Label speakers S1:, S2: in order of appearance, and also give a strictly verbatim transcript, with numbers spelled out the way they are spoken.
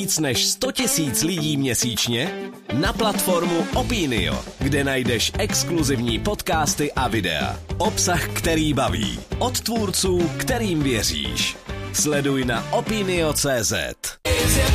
S1: Víc než sto tisíc lidí měsíčně? Na platformu Opinio, kde najdeš exkluzivní podcasty a videa. Obsah, který baví. Od tvůrců, kterým věříš. Sleduj na opinio tečka cé zet.